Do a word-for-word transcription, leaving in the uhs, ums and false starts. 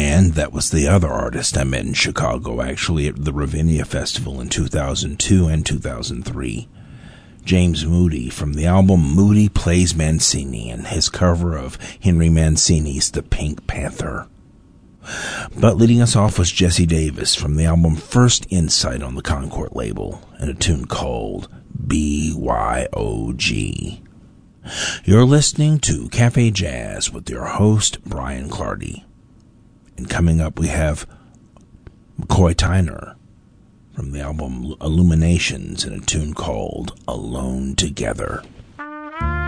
And that was the other artist I met in Chicago, actually, at the Ravinia Festival in two thousand two and two thousand three. James Moody from the album Moody Plays Mancini and his cover of Henry Mancini's The Pink Panther. But leading us off was Jesse Davis from the album First Insight on the Concord label and a tune called B Y O G. You're listening to Cafe Jazz with your host, Brian Clardy. And coming up we have McCoy Tyner from the album Illuminations and a tune called Alone Together.